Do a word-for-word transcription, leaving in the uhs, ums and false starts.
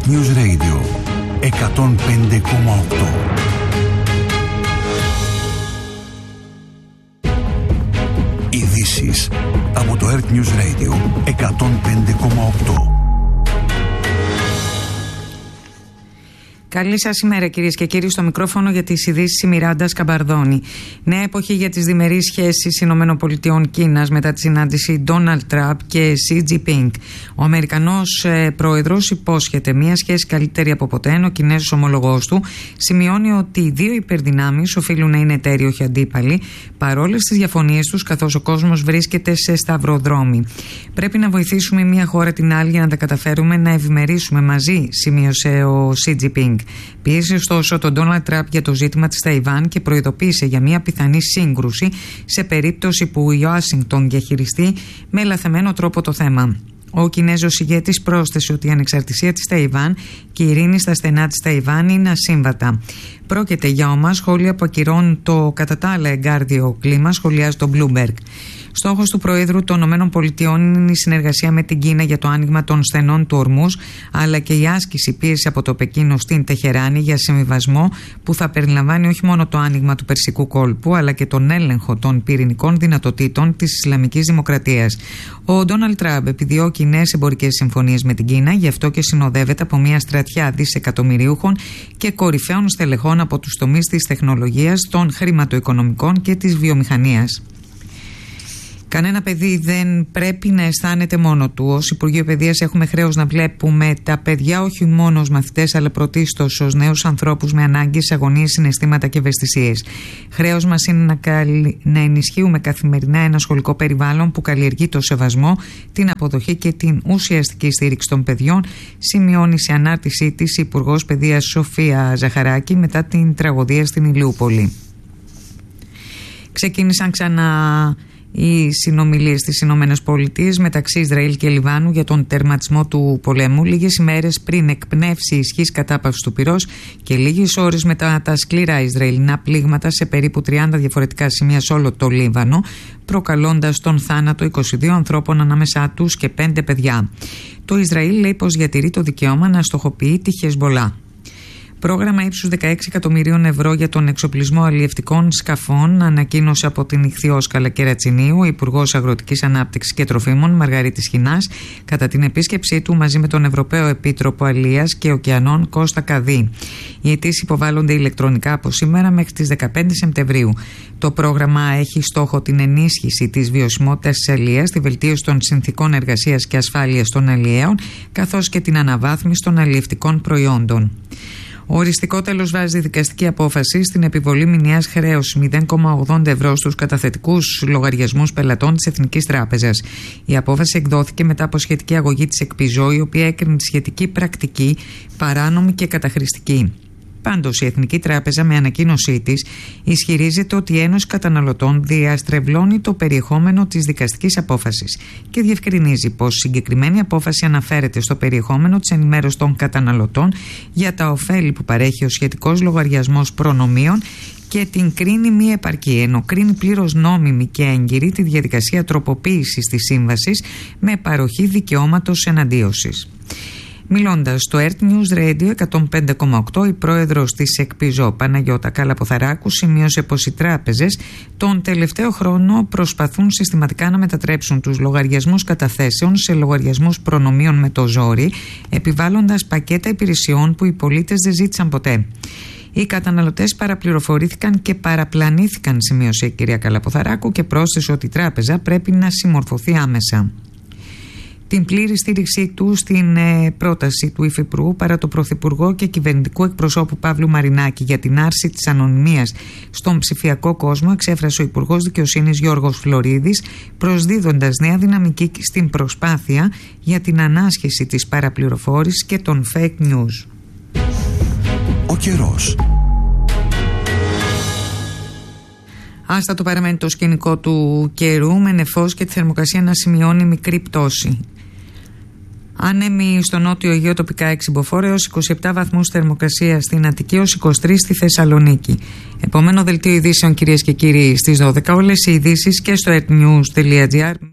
Earth News Radio εκατόν πέντε κόμμα οκτώ. Ειδήσεις από το Earth News Radio εκατόν πέντε κόμμα οκτώ. Καλή σας ημέρα, κυρίες και κύριοι. Στο μικρόφωνο για τις ειδήσεις η Μιράντα Σκαμπαρδόνη. Νέα εποχή για τις διμερείς σχέσεις ΗΠΑ-Κίνας μετά τη συνάντηση Ντόναλντ Τραμπ και Σι Τζινπίνγκ. Ο Αμερικανός ε, πρόεδρος υπόσχεται μια σχέση καλύτερη από ποτέ, ενώ ο Κινέζος ομολογός του σημειώνει ότι οι δύο υπερδυνάμεις οφείλουν να είναι εταίροι, όχι αντίπαλοι, παρόλες τις διαφωνίες τους, καθώς ο κόσμος βρίσκεται σε σταυροδρόμι. Πρέπει να βοηθήσουμε μια χώρα την άλλη για να τα καταφέρουμε να ευημερίσουμε μαζί, σημείωσε ο Σι Τζινπίνγκ. Πίεσε ωστόσο τον Ντόναλντ Τραμπ για το ζήτημα της Ταϊβάν και προειδοποίησε για μια πιθανή σύγκρουση σε περίπτωση που η Ουάσιγκτον διαχειριστεί με λαθεμένο τρόπο το θέμα. Ο Κινέζος ηγέτης πρόσθεσε ότι η ανεξαρτησία της Ταϊβάν και η ειρήνη στα στενά της Ταϊβάν είναι ασύμβατα. Πρόκειται για ομά σχόλια που ακυρώνουν το κατά τα άλλα εγκάρδιο κλίμα, σχολιάζει το Bloomberg. Στόχος του Προέδρου των ΗΠΑ είναι η συνεργασία με την Κίνα για το άνοιγμα των στενών του Ορμούζ, αλλά και η άσκηση πίεση από το Πεκίνο στην Τεχεράνη για συμβιβασμό που θα περιλαμβάνει όχι μόνο το άνοιγμα του Περσικού κόλπου, αλλά και τον έλεγχο των πυρηνικών δυνατοτήτων της Ισλαμικής Δημοκρατίας. Ο Ντόναλντ Τραμπ επιδιώκει νέες εμπορικές συμφωνίες με την Κίνα, γι' αυτό και συνοδεύεται από μια στρατιά δισεκατομμυρίουχων και κορυφαίων στελεχών από τους τομείς της τεχνολογίας, των χρηματοοικονομικών και της βιομηχανίας. Κανένα παιδί δεν πρέπει να αισθάνεται μόνο του. Ως Υπουργείο Παιδείας έχουμε χρέος να βλέπουμε τα παιδιά όχι μόνο ως μαθητές, αλλά πρωτίστως ως νέους ανθρώπους με ανάγκες, αγωνίες, συναισθήματα και ευαισθησίες. Χρέος μας είναι να, καλ... να ενισχύουμε καθημερινά ένα σχολικό περιβάλλον που καλλιεργεί το σεβασμό, την αποδοχή και την ουσιαστική στήριξη των παιδιών, σημειώνει σε ανάρτησή της η Υπουργός Παιδείας Σοφία Ζαχαράκη μετά την τραγωδία στην Ηλιούπολη. Ξεκίνησαν ξανά οι συνομιλίες στις Ηνωμένες Πολιτείες μεταξύ Ισραήλ και Λιβάνου για τον τερματισμό του πολέμου, λίγες ημέρες πριν εκπνεύσει η ισχύς κατάπαυση του πυρός και λίγες ώρες μετά τα σκληρά Ισραηλινά πλήγματα σε περίπου τριάντα διαφορετικά σημεία σε όλο το Λίβανο, προκαλώντας τον θάνατο είκοσι δύο ανθρώπων, ανάμεσά τους και πέντε παιδιά. Το Ισραήλ λέει πως διατηρεί το δικαίωμα να στοχοποιεί τη Χεσμολά. Πρόγραμμα ύψους δεκαέξι εκατομμυρίων ευρώ για τον εξοπλισμό αλλιευτικών σκαφών ανακοίνωσε από την Ιχθυόσκαλα Κερατσινίου ο Υπουργός Αγροτικής Ανάπτυξης και Τροφίμων Μαργαρίτης Χινάς κατά την επίσκεψή του μαζί με τον Ευρωπαίο Επίτροπο Αλίας και Ωκεανών Κώστα Καδί. Οι αιτήσεις υποβάλλονται ηλεκτρονικά από σήμερα μέχρι τις δεκαπέντε Σεπτεμβρίου. Το πρόγραμμα έχει στόχο την ενίσχυση της βιωσιμότητας της αλίας, τη βελτίωση των συνθηκών εργασίας και ασφάλειας των αλλιέων, καθώς και την αναβάθμιση των αλλιευτικών προϊόντων. Ο οριστικό τέλος βάζει δικαστική απόφαση στην επιβολή μηνιαίας χρέωσης μηδέν κόμμα ογδόντα ευρώ στους καταθετικούς λογαριασμούς πελατών της Εθνικής Τράπεζας. Η απόφαση εκδόθηκε μετά από σχετική αγωγή της ΕΚΠΙΖΟ, η οποία έκρινε τη σχετική πρακτική παράνομη και καταχρηστική. Πάντως, η Εθνική Τράπεζα με ανακοίνωσή της ισχυρίζεται ότι η Ένωση Καταναλωτών διαστρεβλώνει το περιεχόμενο της δικαστικής απόφασης και διευκρινίζει πως η συγκεκριμένη απόφαση αναφέρεται στο περιεχόμενο της ενημέρωσης των καταναλωτών για τα ωφέλη που παρέχει ο σχετικός λογαριασμός προνομίων και την κρίνει μη επαρκή, ενώ κρίνει πλήρως νόμιμη και έγκυρη τη διαδικασία τροποποίησης της σύμβασης με παροχή δικαιώματος εναντίωσης. Μιλώντας στο Earth News Radio εκατόν πέντε κόμμα οκτώ, η πρόεδρος της ΕΚΠΙΖΟ, Παναγιώτα Καλαποθαράκου, σημείωσε πως οι τράπεζες τον τελευταίο χρόνο προσπαθούν συστηματικά να μετατρέψουν τους λογαριασμούς καταθέσεων σε λογαριασμούς προνομίων με το ζόρι, επιβάλλοντας πακέτα υπηρεσιών που οι πολίτες δεν ζήτησαν ποτέ. Οι καταναλωτές παραπληροφορήθηκαν και παραπλανήθηκαν, σημείωσε η κυρία Καλαποθαράκου, και πρόσθεσε ότι η τράπεζα πρέπει να συμμορφωθεί άμεσα. Την πλήρη στήριξή του στην ε, πρόταση του Υφυπουργού παρά το Πρωθυπουργό και κυβερνητικού εκπροσώπου Παύλου Μαρινάκη για την άρση της ανωνυμίας στον ψηφιακό κόσμο εξέφρασε ο Υπουργός Δικαιοσύνης Γιώργος Φλωρίδης, προσδίδοντας νέα δυναμική στην προσπάθεια για την ανάσχεση της παραπληροφόρησης και των fake news. Ο καιρός. Άστατο παραμένει το σκηνικό του καιρού, με νεφός και τη θερμοκρασία να σημειώνει μικρή πτώση. Άνεμοι στο νότιο Αιγαίο, τοπικά έξι μποφόρ έως είκοσι επτά βαθμούς θερμοκρασία στην Αττική, έως είκοσι τρεις στη Θεσσαλονίκη. Επόμενο δελτίο ειδήσεων, κυρίες και κύριοι, στις δώδεκα. Όλες οι ειδήσεις και στο earthnews τελεία gr.